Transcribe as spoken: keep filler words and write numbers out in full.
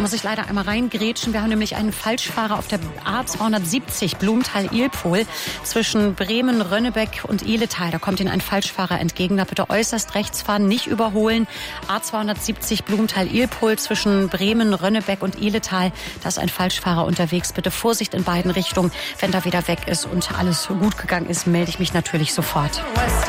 muss ich leider einmal reingrätschen. Wir haben nämlich einen Falschfahrer auf der A zweihundertsiebzig Blumenthal-Ilpol zwischen Bremen, Rönnebeck und Ehletal. Da kommt Ihnen ein Falschfahrer entgegen. Da bitte äußerst rechts fahren, nicht überholen. A zweihundertsiebzig Blumenthal-Ilpol zwischen Bremen, Rönnebeck und Ehletal. Da ist ein Falschfahrer unterwegs. Bitte Vorsicht in beiden Richtungen. Wenn da wieder weg ist und alles gut gegangen ist, melde ich mich natürlich sofort.